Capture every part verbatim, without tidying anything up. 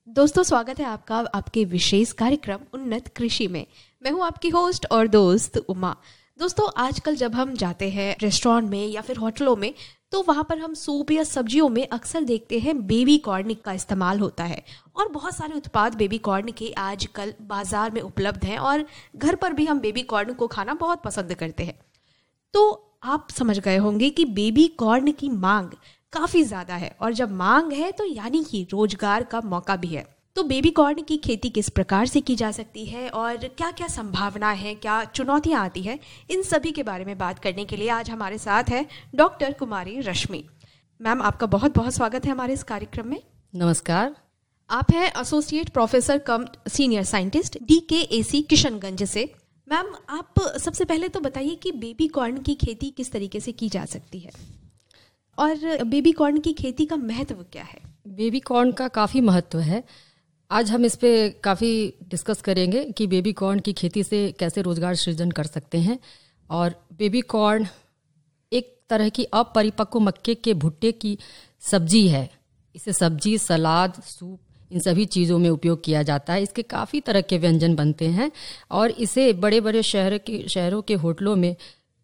दोस्तों, स्वागत है आपका आपके विशेष कार्यक्रम उन्नत कृषि में। मैं हूं आपकी होस्ट और दोस्त उमा। दोस्तों, आजकल जब हम जाते हैं रेस्टोरेंट में या फिर होटलों में, तो वहाँ पर हम सूप या सब्जियों में अक्सर देखते हैं बेबी कॉर्न का इस्तेमाल होता है। और बहुत सारे उत्पाद बेबी कॉर्न के आजकल बाजार में उपलब्ध हैं और घर पर भी हम बेबी कॉर्न को खाना बहुत पसंद करते हैं। तो आप समझ गए होंगे कि बेबी कॉर्न की मांग काफ़ी ज़्यादा है, और जब मांग है तो यानी कि रोजगार का मौका भी है। तो बेबी कॉर्न की खेती किस प्रकार से की जा सकती है और क्या क्या संभावना है, क्या चुनौतियां आती हैं, इन सभी के बारे में बात करने के लिए आज हमारे साथ है डॉक्टर कुमारी रश्मि। मैम, आपका बहुत बहुत स्वागत है हमारे इस कार्यक्रम में। नमस्कार। आप हैं एसोसिएट प्रोफेसर कम सीनियर साइंटिस्ट डी के ए सी किशनगंज से। मैम, आप सबसे पहले तो बताइए कि बेबी कॉर्न की खेती किस तरीके से की जा सकती है और बेबी कॉर्न की खेती का महत्व क्या है? बेबी कॉर्न का काफ़ी महत्व है। आज हम इस पे काफ़ी डिस्कस करेंगे कि बेबी कॉर्न की खेती से कैसे रोजगार सृजन कर सकते हैं। और बेबी कॉर्न एक तरह की अपरिपक्व मक्के के भुट्टे की सब्जी है। इसे सब्जी, सलाद, सूप, इन सभी चीज़ों में उपयोग किया जाता है। इसके काफ़ी तरह के व्यंजन बनते हैं और इसे बड़े बड़े शहर के शहरों के होटलों में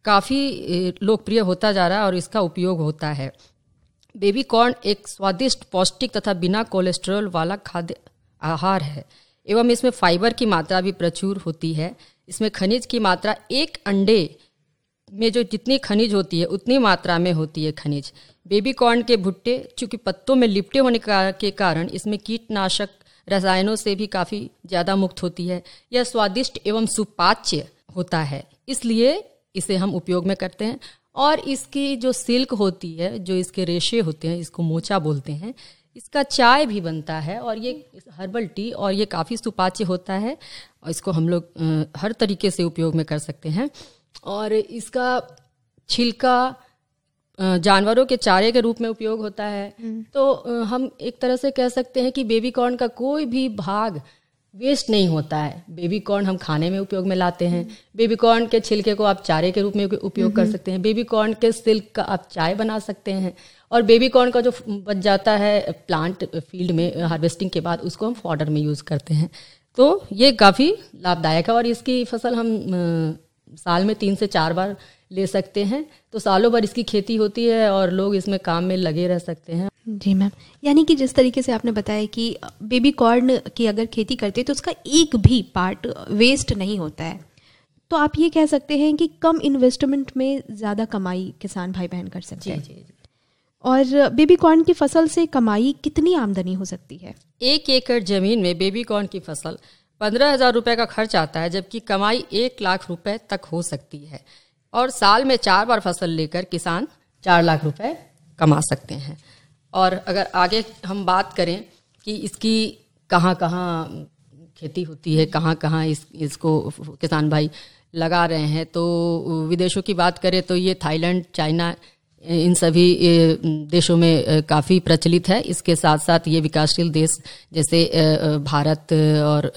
काफ़ी लोकप्रिय होता जा रहा है और इसका उपयोग होता है। बेबी कॉर्न एक स्वादिष्ट, पौष्टिक तथा बिना कोलेस्ट्रॉल वाला खाद्य आहार है एवं इसमें फाइबर की मात्रा भी प्रचुर होती है। इसमें खनिज की मात्रा, एक अंडे में जो जितनी खनिज होती है उतनी मात्रा में होती है खनिज। बेबी कॉर्न के भुट्टे चूँकि पत्तों में लिपटे होने के कारण इसमें कीटनाशक रसायनों से भी काफ़ी ज़्यादा मुक्त होती है। यह स्वादिष्ट एवं सुपाच्य होता है, इसलिए इसे हम उपयोग में करते हैं। और इसकी जो सिल्क होती है, जो इसके रेशे होते हैं, इसको मोचा बोलते हैं, इसका चाय भी बनता है और ये हर्बल टी, और ये काफ़ी सुपाच्य होता है और इसको हम लोग हर तरीके से उपयोग में कर सकते हैं। और इसका छिलका जानवरों के चारे के रूप में उपयोग होता है। तो हम एक तरह से कह सकते हैं कि बेबी कॉर्न का कोई भी भाग वेस्ट नहीं होता है। बेबी कॉर्न हम खाने में उपयोग में लाते हैं। बेबी कॉर्न के छिलके को आप चारे के रूप में उपयोग कर सकते हैं। बेबी कॉर्न के सिल्क का आप चाय बना सकते हैं। और बेबी कॉर्न का जो बच जाता है प्लांट फील्ड में हार्वेस्टिंग के बाद, उसको हम फॉडर में यूज़ करते हैं। तो ये काफ़ी लाभदायक है और इसकी फसल हम साल में तीन से चार बार ले सकते हैं। तो सालों भर इसकी खेती होती है और लोग इसमें काम में लगे रह सकते हैं। जी मैम, यानी कि जिस तरीके से आपने बताया कि बेबी कॉर्न की अगर खेती करते हैं तो उसका एक भी पार्ट वेस्ट नहीं होता है, तो आप ये कह सकते हैं कि कम इन्वेस्टमेंट में ज़्यादा कमाई किसान भाई बहन कर सकते हैं। जी जी। और बेबी कॉर्न की फसल से कमाई कितनी आमदनी हो सकती है? एक एकड़ जमीन में बेबी कॉर्न की फसल पंद्रह हजार रुपये का खर्च आता है, जबकि कमाई एक लाख रुपए तक हो सकती है। और साल में चार बार फसल लेकर किसान चार लाख रुपए कमा सकते हैं। और अगर आगे हम बात करें कि इसकी कहाँ कहाँ खेती होती है, कहाँ कहाँ इस इसको किसान भाई लगा रहे हैं, तो विदेशों की बात करें तो ये थाईलैंड, चाइना, इन सभी देशों में काफ़ी प्रचलित है। इसके साथ साथ ये विकासशील देश जैसे भारत और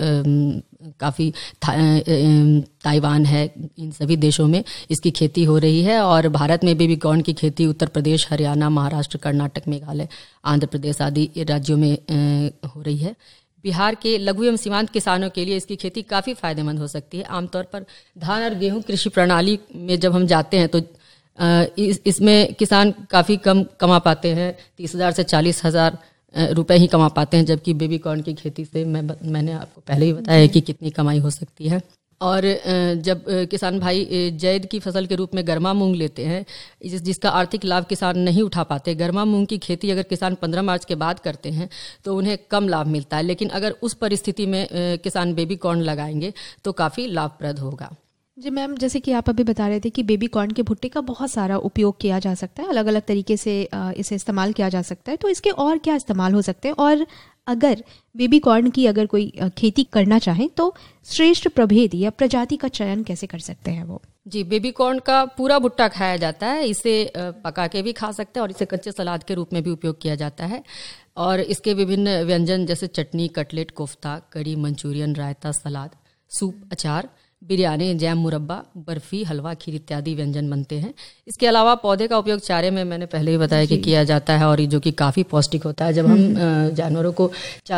काफ़ी ताइवान है, इन सभी देशों में इसकी खेती हो रही है। और भारत में बेबी कॉर्न की खेती उत्तर प्रदेश, हरियाणा, महाराष्ट्र, कर्नाटक, मेघालय, आंध्र प्रदेश आदि राज्यों में हो रही है। बिहार के लघु एवं सीमांत किसानों के लिए इसकी खेती काफ़ी फायदेमंद हो सकती है। आमतौर पर धान और गेहूं कृषि प्रणाली में जब हम जाते हैं तो इस इसमें किसान काफ़ी कम कमा पाते हैं, तीस हज़ार से चालीस हज़ार रुपये ही कमा पाते हैं, जबकि बेबी कॉर्न की खेती से मैं मैंने आपको पहले ही बताया कि कितनी कमाई हो सकती है। और जब किसान भाई जैद की फसल के रूप में गर्मा मूंग लेते हैं, जिस जिसका आर्थिक लाभ किसान नहीं उठा पाते, गर्मा मूंग की खेती अगर किसान पंद्रह मार्च के बाद करते हैं तो उन्हें कम लाभ मिलता है। लेकिन अगर उस परिस्थिति में किसान बेबी कॉर्न लगाएंगे तो काफ़ी लाभप्रद होगा। जी मैम, जैसे कि आप अभी बता रहे थे कि बेबी कॉर्न के भुट्टे का बहुत सारा उपयोग किया जा सकता है, अलग अलग तरीके से इसे इस्तेमाल किया जा सकता है, तो इसके और क्या इस्तेमाल हो सकते हैं? और अगर बेबी कॉर्न की अगर कोई खेती करना चाहे तो श्रेष्ठ प्रभेद या प्रजाति का चयन कैसे कर सकते हैं वो? जी, बेबी कॉर्न का पूरा भुट्टा खाया जाता है। इसे पका के भी खा सकते हैं और इसे कच्चे सलाद के रूप में भी उपयोग किया जाता है। और इसके विभिन्न व्यंजन जैसे चटनी, कटलेट, कोफ्ता, कड़ी, मंचूरियन, रायता, सलाद, सूप, अचार, बिरयानी, जैम, मुरब्बा, बर्फी, हलवा, खीर इत्यादि व्यंजन बनते हैं। इसके अलावा पौधे का उपयोग चारे में मैंने पहले ही बताया कि किया जाता है और जो कि काफ़ी पौष्टिक होता है। जब हम जानवरों को